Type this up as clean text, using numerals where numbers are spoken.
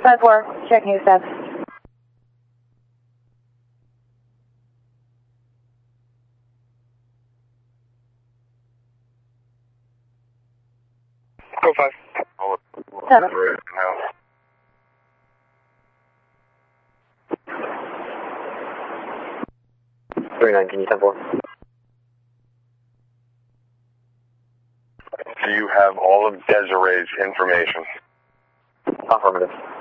5-4, checking your status. Go 5. Seven. Right now. Can you 10-4? Do you have all of Desiree's information? Affirmative.